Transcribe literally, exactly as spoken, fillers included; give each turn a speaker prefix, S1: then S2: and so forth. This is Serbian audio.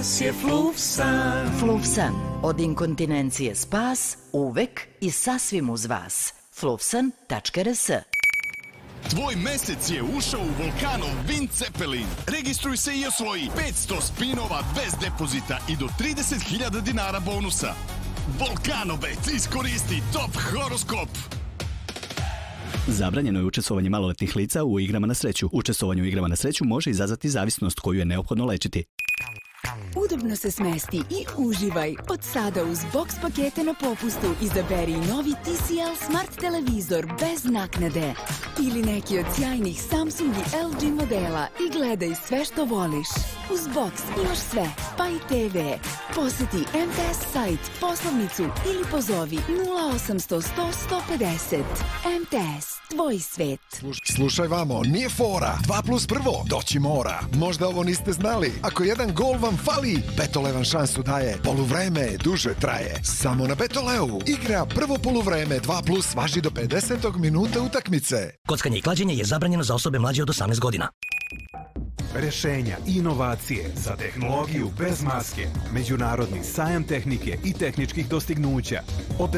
S1: spas je Flufsan.
S2: Flufsan, od inkontinencije spas, uvek i sasvim uz vas. flufsan tačka r s.
S3: Tvoj mesec je ušao u Volkanov Wind Zeppelin. Registruj se i osvoji petsto spinova bez depozita i do trideset hiljada dinara bonusa. Volkanobet, iskoristi top horoskop.
S4: Zabranjeno je učestvovanje maloletnih lica u igrama na sreću. Učestvovanje u igrama na sreću može izazvati zavisnost koju je neophodno lečiti.
S5: Udobno se smesti i uživaj. Od sada uz box pakete na popustu izaberi novi T C L Smart televizor bez naknade. Ili neki od sjajnih Samsung i L G modela i gledaj sve što voliš. Uz box imaš sve, pa i te ve. Poseti M T S sajt, poslovnicu ili pozovi nula osamsto sto sto pedeset. M T S, tvoj svet.
S6: Slušaj vamo, nije fora. Dva plus prvo, doći mora. Možda ovo niste znali. Ako jedan gol vam fali, Betole vam šansu daje. Poluvreme duže traje. Samo na Betoleu. Igra prvo poluvreme dva plus važi do pedesetog minuta utakmice.
S7: Kockanje i klađenje je zabranjeno za osobe mlađe od osamnaest godina.
S8: Rešenja i inovacije za tehnologiju bez maske. Međunarodni sajam tehnike i tehničkih dostignuća.